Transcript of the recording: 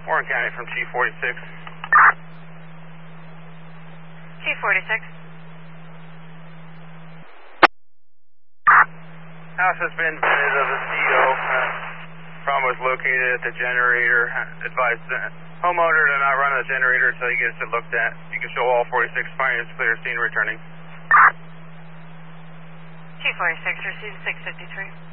Warren County from G46. G46. House has been vented of the CO. Problem was located at the generator. Advised the homeowner to not run the generator until he gets it looked at. You can show all 46 findings, clear scene returning. G46, received 653.